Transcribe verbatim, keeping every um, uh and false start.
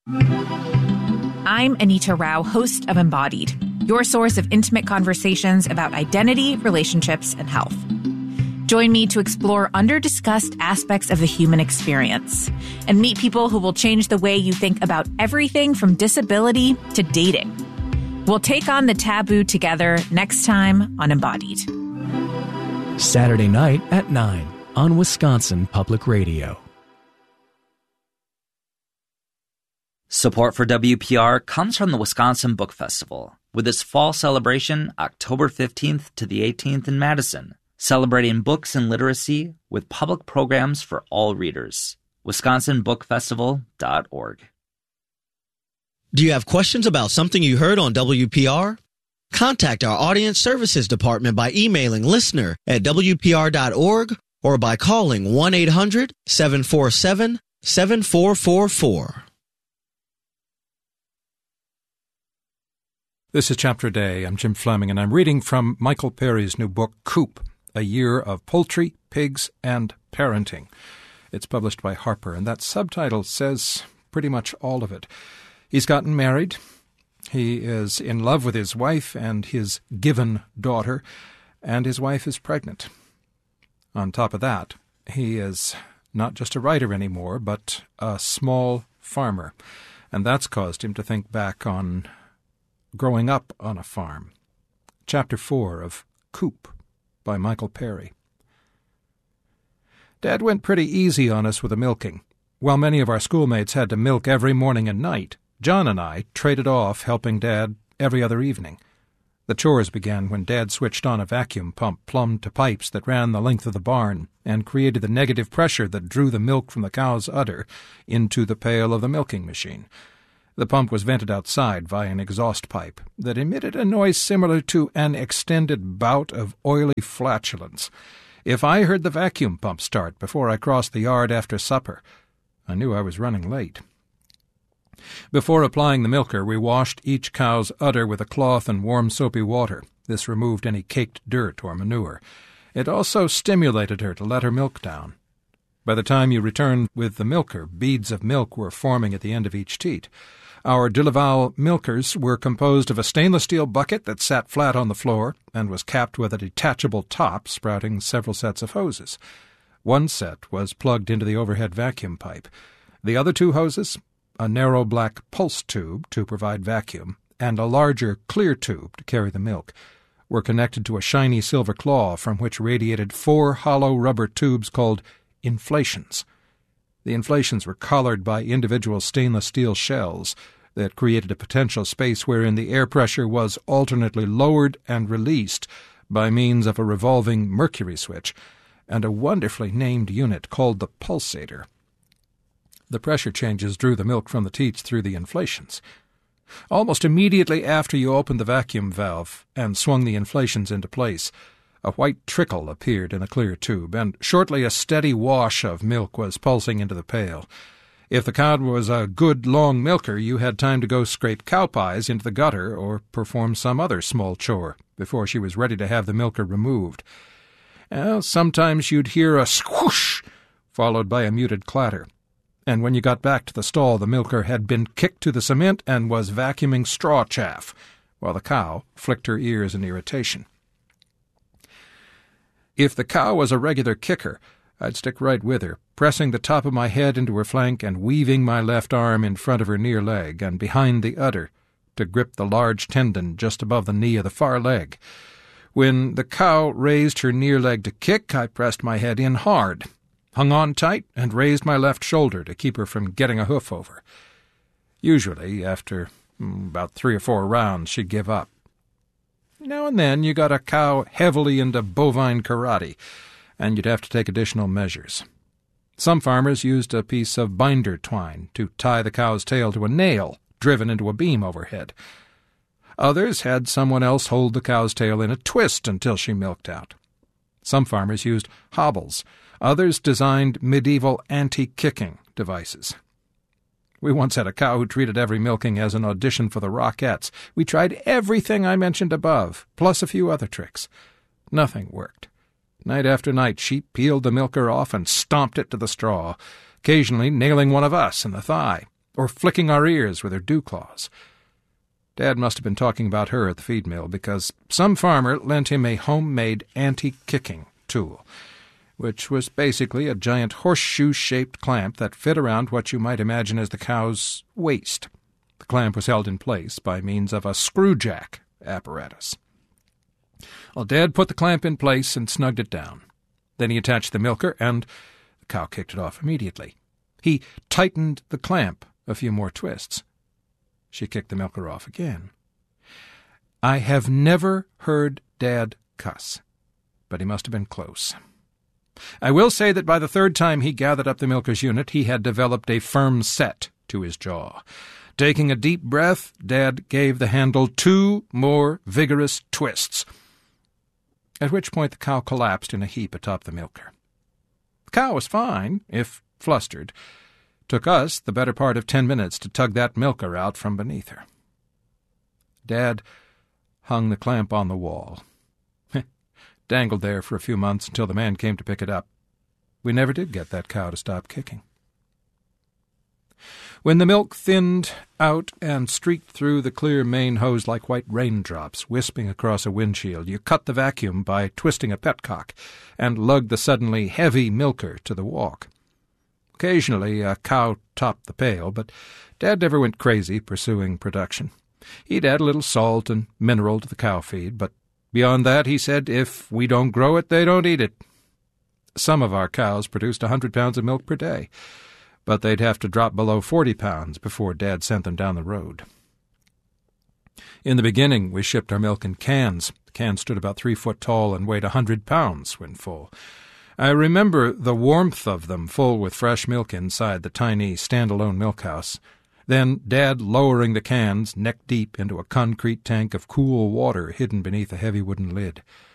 I'm Anita Rao, host of Embodied, your source of intimate conversations about identity, relationships, and health. Join me to explore under-discussed aspects of the human experience and meet people who will change the way you think about everything from disability to dating. We'll take on the taboo together next time on Embodied. Saturday night at nine on Wisconsin Public Radio. Support for W P R comes from the Wisconsin Book Festival, with its fall celebration October fifteenth to the eighteenth in Madison, celebrating books and literacy with public programs for all readers. wisconsin book festival dot org. Do you have questions about something you heard on W P R? Contact our Audience Services Department by emailing listener at W P R dot org or by calling one eight hundred seven four seven seven four four four. This is Chapter a Day. I'm Jim Fleming, and I'm reading from Michael Perry's new book, Coop, A Year of Poultry, Pigs, and Parenting. It's published by Harper, and that subtitle says pretty much all of it. He's gotten married. He is in love with his wife and his given daughter, and his wife is pregnant. On top of that, he is not just a writer anymore, but a small farmer, and that's caused him to think back on growing up on a farm. Chapter four of Coop by Michael Perry. Dad went pretty easy on us with the milking. While many of our schoolmates had to milk every morning and night, John and I traded off helping Dad every other evening. The chores began when Dad switched on a vacuum pump plumbed to pipes that ran the length of the barn and created the negative pressure that drew the milk from the cow's udder into the pail of the milking machine. The pump was vented outside via an exhaust pipe that emitted a noise similar to an extended bout of oily flatulence. If I heard the vacuum pump start before I crossed the yard after supper, I knew I was running late. Before applying the milker, we washed each cow's udder with a cloth and warm soapy water. This removed any caked dirt or manure. It also stimulated her to let her milk down. By the time you returned with the milker, beads of milk were forming at the end of each teat. Our de Laval milkers were composed of a stainless steel bucket that sat flat on the floor and was capped with a detachable top sprouting several sets of hoses. One set was plugged into the overhead vacuum pipe. The other two hoses, a narrow black pulse tube to provide vacuum and a larger clear tube to carry the milk, were connected to a shiny silver claw from which radiated four hollow rubber tubes called inflations. The inflations were collared by individual stainless steel shells that created a potential space wherein the air pressure was alternately lowered and released by means of a revolving mercury switch and a wonderfully named unit called the pulsator. The pressure changes drew the milk from the teats through the inflations. Almost immediately after you opened the vacuum valve and swung the inflations into place, a white trickle appeared in the clear tube, and shortly a steady wash of milk was pulsing into the pail. If the cow was a good long milker, you had time to go scrape cow pies into the gutter or perform some other small chore before she was ready to have the milker removed. Well, sometimes you'd hear a swoosh, followed by a muted clatter. And when you got back to the stall, the milker had been kicked to the cement and was vacuuming straw chaff, while the cow flicked her ears in irritation. If the cow was a regular kicker, I'd stick right with her, pressing the top of my head into her flank and weaving my left arm in front of her near leg and behind the udder to grip the large tendon just above the knee of the far leg. When the cow raised her near leg to kick, I pressed my head in hard, hung on tight, and raised my left shoulder to keep her from getting a hoof over. Usually, after mm, about three or four rounds, she'd give up. Now and then you got a cow heavily into bovine karate, and you'd have to take additional measures. Some farmers used a piece of binder twine to tie the cow's tail to a nail driven into a beam overhead. Others had someone else hold the cow's tail in a twist until she milked out. Some farmers used hobbles. Others designed medieval anti-kicking devices. We once had a cow who treated every milking as an audition for the Rockettes. We tried everything I mentioned above, plus a few other tricks. Nothing worked. Night after night, she peeled the milker off and stomped it to the straw, occasionally nailing one of us in the thigh. or flicking our ears with her dew claws. Dad must have been talking about her at the feed mill, because some farmer lent him a homemade anti-kicking tool, which was basically a giant horseshoe-shaped clamp that fit around what you might imagine as the cow's waist. The clamp was held in place by means of a screwjack apparatus. Well, Dad put the clamp in place and snugged it down. Then he attached the milker, and the cow kicked it off immediately. He tightened the clamp a few more twists. She kicked the milker off again. I have never heard Dad cuss, but he must have been close. I will say that by the third time he gathered up the milker's unit, he had developed a firm set to his jaw. Taking a deep breath, Dad gave the handle two more vigorous twists, at which point the cow collapsed in a heap atop the milker. The cow was fine, if flustered. Took us the better part of ten minutes to tug that milker out from beneath her. Dad hung the clamp on the wall. Dangled there for a few months until the man came to pick it up. We never did get that cow to stop kicking. When the milk thinned out and streaked through the clear main hose like white raindrops wisping across a windshield, you cut the vacuum by twisting a petcock and lugged the suddenly heavy milker to the walk. Occasionally a cow topped the pail, but Dad never went crazy pursuing production. He'd add a little salt and mineral to the cow feed, but beyond that, he said, if we don't grow it, they don't eat it. Some of our cows produced a hundred pounds of milk per day, but they'd have to drop below forty pounds before Dad sent them down the road. In the beginning, we shipped our milk in cans. The cans stood about three foot tall and weighed a hundred pounds when full. I remember the warmth of them full with fresh milk inside the tiny stand-alone milk house. Then Dad lowering the cans neck-deep into a concrete tank of cool water hidden beneath a heavy wooden lid.